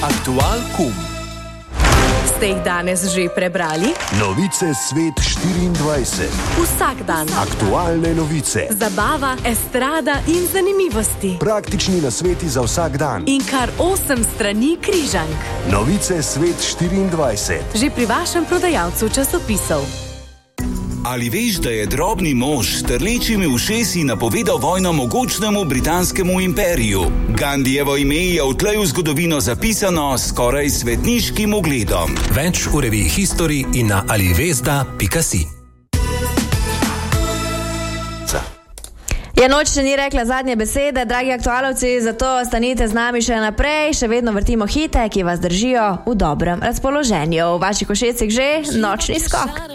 Aktualkum. Ste jih danes že prebrali? Novice Svet 24. Vsak dan. Aktualne novice. Zabava, estrada in zanimivosti. Praktični nasveti za vsak dan. In kar 8 strani križank. Novice Svet 24. Že pri vašem prodajalcu časopisov. Ali veš, da je drobni mož s trlečimi ušesi napovedal vojno mogočnemu britanskemu imperiju? Gandijevo ime je odtlej v zgodovino zapisano skoraj svetniškim ugledom. Več v reviji History in na alivesda.si. Ja, noč še ni rekla zadnje besede, dragi aktualovci, zato ostanite z nami še naprej, še vedno vrtimo hite, ki vas držijo v dobrem razpoloženju. V vaših ušesih že nočni skok.